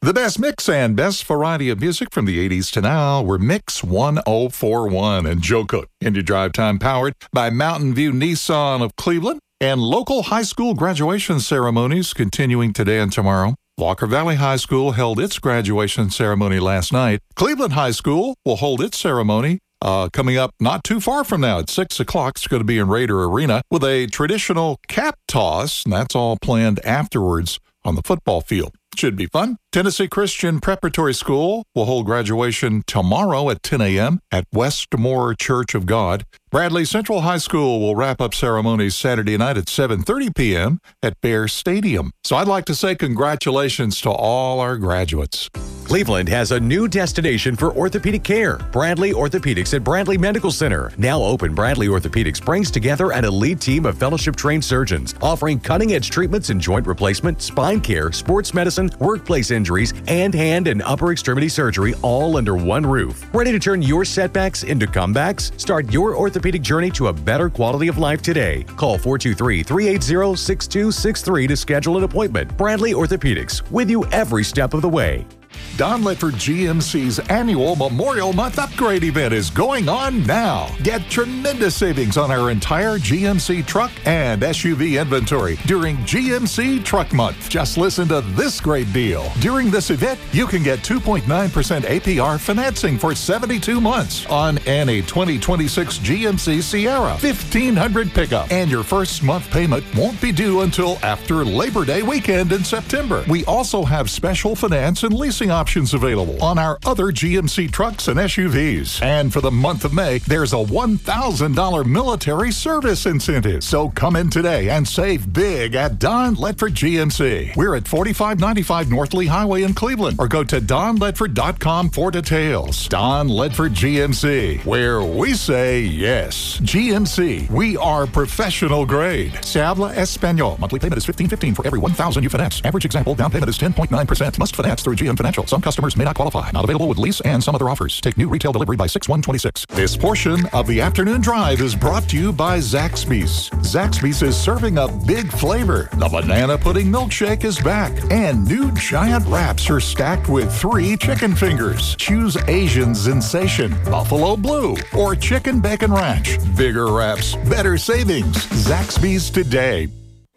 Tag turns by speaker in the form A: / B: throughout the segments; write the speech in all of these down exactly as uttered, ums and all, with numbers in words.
A: The best mix and best variety of music from the eighties to now. We're Mix one oh four one and Joe Cook. In your drive time powered by Mountain View Nissan of Cleveland. And local high school graduation ceremonies continuing today and tomorrow. Walker Valley High School held its graduation ceremony last night. Cleveland High School will hold its ceremony uh, coming up not too far from now at six o'clock. It's going to be in Raider Arena with a traditional cap toss, and that's all planned afterwards on the football field. Should be fun. Tennessee Christian Preparatory School will hold graduation tomorrow at ten a.m. at Westmore Church of God. Bradley Central High School will wrap up ceremonies Saturday night at seven thirty p.m. at Bear Stadium. So I'd like to say congratulations to all our graduates.
B: Cleveland has a new destination for orthopedic care. Bradley Orthopedics at Bradley Medical Center. Now open, Bradley Orthopedics brings together an elite team of fellowship-trained surgeons offering cutting-edge treatments in joint replacement, spine care, sports medicine, workplace injuries, and hand and upper extremity surgery all under one roof. Ready to turn your setbacks into comebacks? Start your orthopedic journey to a better quality of life today. Call four two three, three eight zero, six two six three to schedule an appointment. Bradley Orthopedics, with you every step of the way.
A: Don Ledford G M C's annual Memorial Month upgrade event is going on now. Get tremendous savings on our entire G M C truck and S U V inventory during G M C Truck Month. Just listen to this great deal. During this event, you can get two point nine percent A P R financing for seventy-two months on any twenty twenty-six G M C Sierra fifteen hundred pickup. And your first month payment won't be due until after Labor Day weekend in September. We also have special finance and leasing options available on our other G M C trucks and S U Vs. And for the month of May, there's a one thousand dollars military service incentive. So come in today and save big at Don Ledford G M C. We're at forty-five ninety-five North Lee Highway in Cleveland, or go to don ledford dot com for details. Don Ledford G M C, where we say yes. G M C, we are professional grade. Se habla español. Monthly payment is fifteen fifteen for every one thousand you finance. Average example down payment is ten point nine percent. Must finance through G M Financial. Some customers may not qualify. Not available with lease and some other offers. Take new retail delivery by six one twenty-six. This portion of the afternoon drive is brought to you by Zaxby's. Zaxby's is serving up big flavor. The banana pudding milkshake is back. And new giant wraps are stacked with three chicken fingers. Choose Asian Sensation, Buffalo Blue, or Chicken Bacon Ranch. Bigger wraps, better savings. Zaxby's today.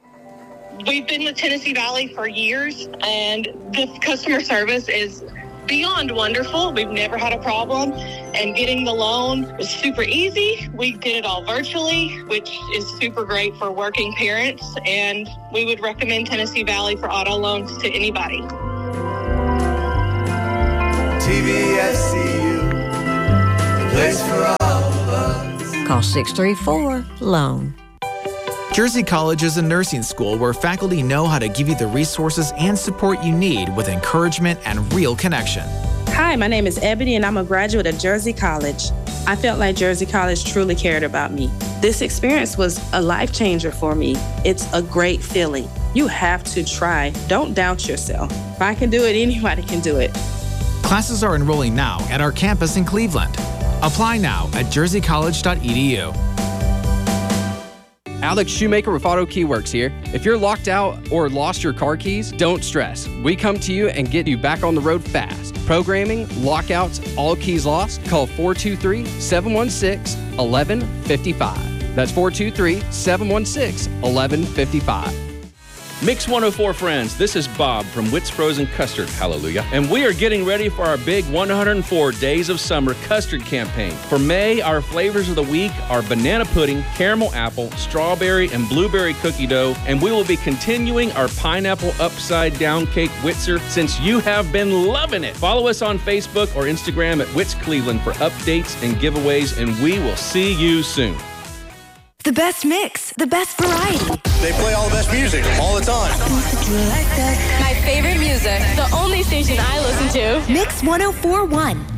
C: We've been with Tennessee Valley for years, and the customer service is beyond wonderful. We've never had a problem, and getting the loan was super easy. We did it all virtually, which is super great for working parents, and we would recommend Tennessee Valley for auto loans to anybody.
D: T V S C U, the place for all of us.
E: Call six three four, LOAN.
F: Jersey College is a nursing school where faculty know how to give you the resources and support you need with encouragement and real connection.
G: Hi, my name is Ebony, and I'm a graduate of Jersey College. I felt like Jersey College truly cared about me. This experience was a life changer for me. It's a great feeling. You have to try. Don't doubt yourself. If I can do it, anybody can do it.
F: Classes are enrolling now at our campus in Cleveland. Apply now at jersey college dot e d u.
H: Alex Shoemaker with Auto Key Works here. If you're locked out or lost your car keys, don't stress. We come to you and get you back on the road fast. Programming, lockouts, all keys lost, call four two three, seven one six, one one five five. That's four two three, seven one six, one one five five.
I: Mix one oh four friends, this is Bob from Witt's Frozen Custard, hallelujah. And we are getting ready for our big one hundred four Days of Summer Custard campaign. For May, our flavors of the week are banana pudding, caramel apple, strawberry, and blueberry cookie dough. And we will be continuing our pineapple upside down cake Witzer since you have been loving it. Follow us on Facebook or Instagram at Witz Cleveland for updates and giveaways, and we will see you soon.
J: The best mix, the best variety.
K: They play all the best music all the time.
J: My favorite music,
L: the only station I listen to.
J: Mix one oh four one.